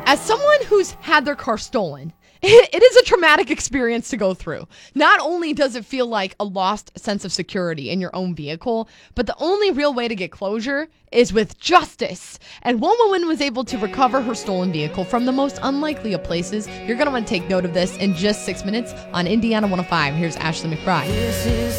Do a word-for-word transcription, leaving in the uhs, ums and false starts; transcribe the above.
As someone who's had their car stolen, it is a traumatic experience to go through. Not only does it feel like a lost sense of security in your own vehicle, but the only real way to get closure is with justice. And one woman was able to recover her stolen vehicle from the most unlikely of places. You're going to want to take note of this in just six minutes on Indiana one oh five. Here's Ashley McBride.